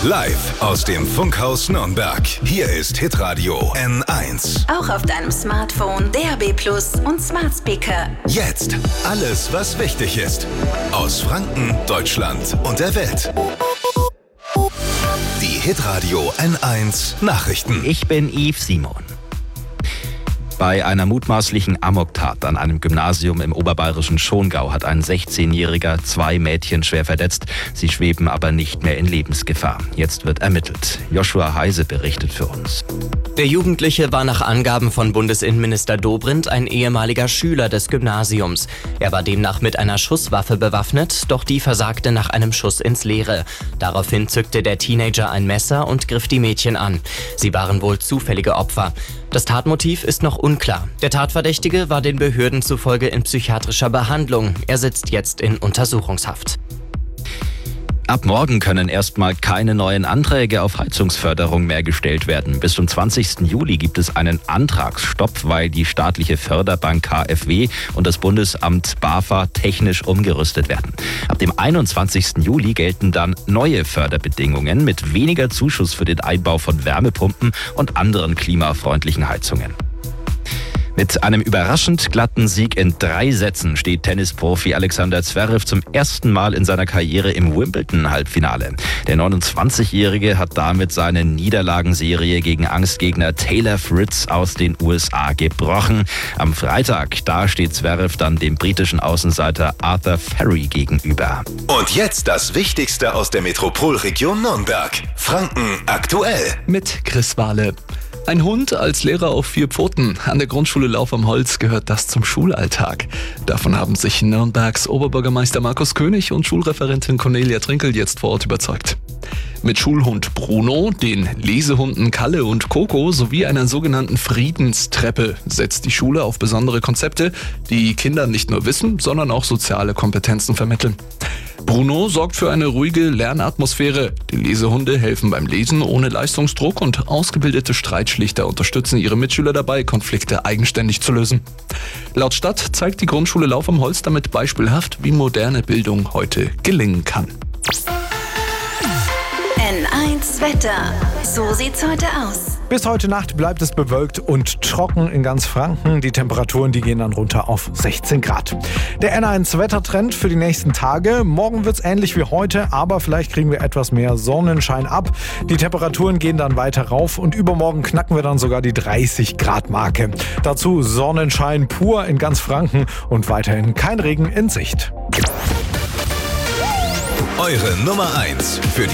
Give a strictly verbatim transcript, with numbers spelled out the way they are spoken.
Live aus dem Funkhaus Nürnberg. Hier ist Hitradio N eins. Auch auf deinem Smartphone, D A B Plus und Smart Speaker. Jetzt alles, was wichtig ist. Aus Franken, Deutschland und der Welt. Die Hitradio N eins Nachrichten. Ich bin Yves Simon. Bei einer mutmaßlichen Amoktat an einem Gymnasium im oberbayerischen Schongau hat ein sechzehnjähriger zwei Mädchen schwer verletzt. Sie schweben aber nicht mehr in Lebensgefahr. Jetzt wird ermittelt. Joshua Heise berichtet für uns. Der Jugendliche war nach Angaben von Bundesinnenminister Dobrindt ein ehemaliger Schüler des Gymnasiums. Er war demnach mit einer Schusswaffe bewaffnet, doch die versagte nach einem Schuss ins Leere. Daraufhin zückte der Teenager ein Messer und griff die Mädchen an. Sie waren wohl zufällige Opfer. Das Tatmotiv ist noch unklar. Der Tatverdächtige war den Behörden zufolge in psychiatrischer Behandlung. Er sitzt jetzt in Untersuchungshaft. Ab morgen können erstmal keine neuen Anträge auf Heizungsförderung mehr gestellt werden. Bis zum zwanzigsten Juli gibt es einen Antragsstopp, weil die staatliche Förderbank K f W und das Bundesamt BAFA technisch umgerüstet werden. Ab dem einundzwanzigsten Juli gelten dann neue Förderbedingungen mit weniger Zuschuss für den Einbau von Wärmepumpen und anderen klimafreundlichen Heizungen. Mit einem überraschend glatten Sieg in drei Sätzen steht Tennisprofi Alexander Zverev zum ersten Mal in seiner Karriere im Wimbledon-Halbfinale. Der neunundzwanzigjährige hat damit seine Niederlagenserie gegen Angstgegner Taylor Fritz aus den U S A gebrochen. Am Freitag, da steht Zverev dann dem britischen Außenseiter Arthur Ferry gegenüber. Und jetzt das Wichtigste aus der Metropolregion Nürnberg. Franken aktuell. Mit Chris Wahle. Ein Hund als Lehrer auf vier Pfoten. An der Grundschule Lauf am Holz gehört das zum Schulalltag. Davon haben sich Nürnbergs Oberbürgermeister Markus König und Schulreferentin Cornelia Trinkel jetzt vor Ort überzeugt. Mit Schulhund Bruno, den Lesehunden Kalle und Coco sowie einer sogenannten Friedenstreppe setzt die Schule auf besondere Konzepte, die Kindern nicht nur Wissen, sondern auch soziale Kompetenzen vermitteln. Bruno sorgt für eine ruhige Lernatmosphäre. Die Lesehunde helfen beim Lesen ohne Leistungsdruck und ausgebildete Streitschlichter unterstützen ihre Mitschüler dabei, Konflikte eigenständig zu lösen. Laut Stadt zeigt die Grundschule Lauf am Holz damit beispielhaft, wie moderne Bildung heute gelingen kann. N eins Wetter. So sieht's heute aus. Bis heute Nacht bleibt es bewölkt und trocken in ganz Franken. Die Temperaturen, die gehen dann runter auf sechzehn Grad. Der N eins Wettertrend für die nächsten Tage. Morgen wird es ähnlich wie heute, aber vielleicht kriegen wir etwas mehr Sonnenschein ab. Die Temperaturen gehen dann weiter rauf und übermorgen knacken wir dann sogar die dreißig Grad Marke. Dazu Sonnenschein pur in ganz Franken und weiterhin kein Regen in Sicht. Eure Nummer eins für die